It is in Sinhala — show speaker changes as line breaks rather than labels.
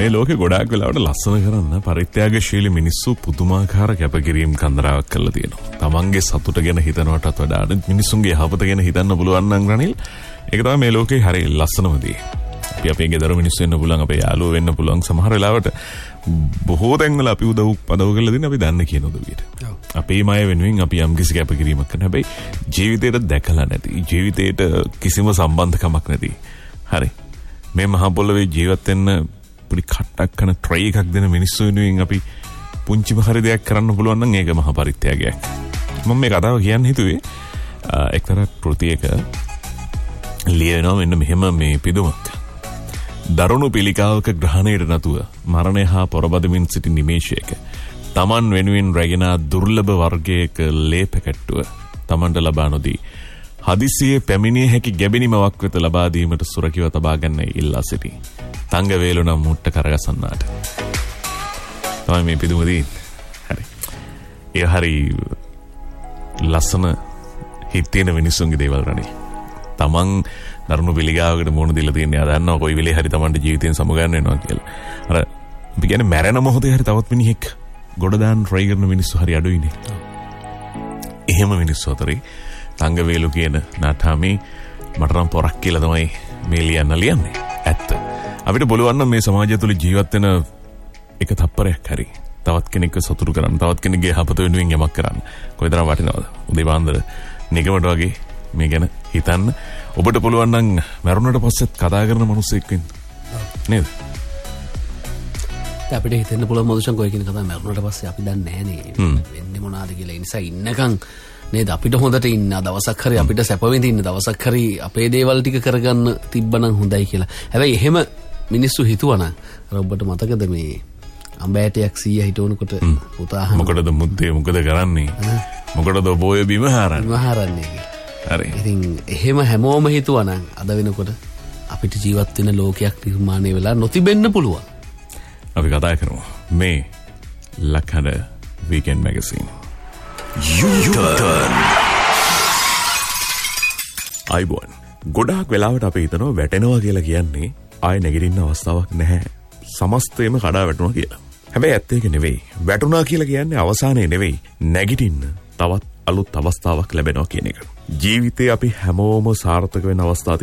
මේ ලෝකේ ගොඩාක් වෙලාවට ලස්සන කරන්න පරිත්‍යාගශීලී මිනිස්සු පුදුමාකාර කැපකිරීම් කන්දරාවක් කරලා තියෙනවා. තමන්ගේ සතුට ගැන හිතනවටත් වඩා මිනිස්සුන්ගේ යහපත ගැන හිතන්න පුළුවන් නම් රනිල් ඒක තමයි මේ ලෝකේ හරිය ලස්සනම දේ. අපි අපේ ගෙදර මිනිස්සු වෙන්න පුළුවන්, අපේ යාළුවෝ වෙන්න පුළුවන්, සමහර වෙලාවට බොහෝ තැන්වල අපි උදව් කරලා දෙන්නේ අපි දන්න කියන උදවියට. අපේ මය වෙනුවෙන් අපි යම් කිසි කැපකිරීමක් කරන හැබැයි ජීවිතේට දැකලා නැති, ජීවිතේට කිසිම සම්බන්ධකමක් නැති. හරි. මේ මහ පොළොවේ ජීවත් වෙන්න පුඩි කට්ටක් කරන ට්‍රයි එකක් දෙන මිනිස්සු වෙනුවෙන් අපි පුංචිම හරි දෙයක් කරන්න පුළුවන් නම් ඒක මහා පරිත්‍යාගයක්. මම මේ කතාව කියන්න හිතුවේ එක්තරා කෘතියක ලියනවා මෙන්න මෙහෙම මේ පිදුමක්. දරුණු පිළිකාවක ග්‍රහණයට නැතුව මරණය හා පොරබදමින් සිටි නිමේෂයක තමන් වෙනුවෙන් රැගෙන දුර්ලභ වර්ගයක ලේපකට්ටුව තමන්ට ලබා නොදී හදිසියේ පැමිණිය හැකි ගැබිනිමවක් වෙත ලබා දීමට සුරකිව තබා ගන්න ඉල්ලා සිටි. තංග වේලුණම් මුට්ට කරගසන්නාට. තමයි මේ පිදුමදී. හරි. ඒ හරි ලස්සන හිත තියෙන මිනිස්සුන්ගේ දේවල් රණේ. තමන් දරුණු පිළිගාවකට මුහුණ දීලා තියෙනවා. ආ දන්නවා කොයි වෙලේ හරි තමන්ට ජීවිතයෙන් සමුගන්න වෙනවා කියලා. අර අපි කියන්නේ මැරෙන මොහොතේ හරි තවත් මිනිහෙක් ගොඩ දාන්න try කරන මිනිස්සු හරි අඩුයිනේ. එහෙම මිනිස්සු අතරේ තංගවේලු කියන නාටාමේ මට නම් පොරක් කියලා තමයි මේ ලියන්නේ. ඇත්ත. අපිට බලවන්න මේ සමාජය තුළ ජීවත් වෙන එක තප්පරයක් හරි තවත් කෙනෙක්ව සතුටු කරන්න, තවත් කෙනෙක්ගේ යහපත වෙනුවෙන් යමක් කරන්න. කොයිතරම් වටිනවද? උදේ පාන්දර නිකමට වගේ මේ ගැන හිතන්න. ඔබට පුළුවන් නම් මරුණට පස්සෙත් කතා කරන මිනිස්සෙක් වෙන්න. නේද?
අපිට හිතෙන්න පුළුවන් මොදෂන් කොයි කෙනෙක් කතා මරුණට පස්සේ අපි දන්නේ නැහැ නේ. වෙන්නේ මොනවාද කියලා. ඒ නිසා ඉන්නකම් නේද අපිට හොඳට ඉන්න දවසක් හරි අපිට සැප විඳින්න දවසක් හරි අපේ දේවල් ටික කරගන්න තිබ්බනම් හොඳයි කියලා. හැබැයි එහෙම මිනිස්සු හිතුවනම් අර ඔබට මතකද මේ අඹෑටයක් 100 හිටවනකොට පුතා
මොකටද මුද්දේ මොකද කරන්නේ? මොකටද ඔබ ඔය බිම
හරන්නේ?
හරි.
ඉතින් එහෙම හැමෝම හිතුවනම් අද වෙනකොට අපිට ජීවත් වෙන ලෝකයක් නිර්මාණය වෙලා නොතිබෙන්න පුළුවන්.
අපි කතා කරමු මේ ලක්හඬ වීකෙන්ඩ් මැගසින්. අයිබෝන් ගොඩාක් වෙලාවට අපි හිතනවා වැටෙනවා කියලා කියන්නේ ආය නැගිටින්න අවස්ථාවක් නැහැ. සමස්තයම කඩා වැටුණා කියලා. හැබැයි ඇත්ත ඒක නෙවෙයි. වැටුණා කියලා කියන්නේ අවසානයේ නෙවෙයි. නැගිටින්න තවත් අලුත් අවස්ථාවක් ලැබෙනවා කියන එක. ජීවිතේ අපි හැමෝම සාර්ථක වෙන අවස්ථා